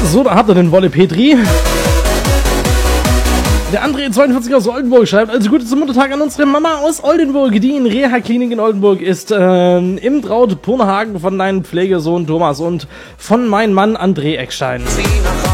So, da habt ihr den Wolle Petri. Der André 42 aus Oldenburg schreibt, also Gute zum Muttertag an unsere Mama aus Oldenburg. Die in Reha-Klinik in Oldenburg ist im Traut Purnehagen von deinem Pflegesohn Thomas und von meinem Mann André Eckstein.